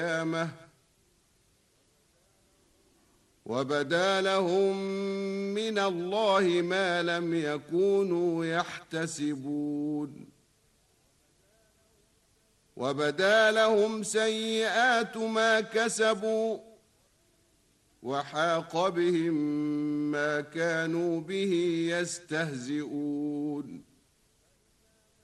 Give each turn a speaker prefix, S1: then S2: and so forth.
S1: القيامة وبدا لهم من الله ما لم يكونوا يحتسبون وبدا لهم سيئات ما كسبوا وحاق بهم ما كانوا به يستهزئون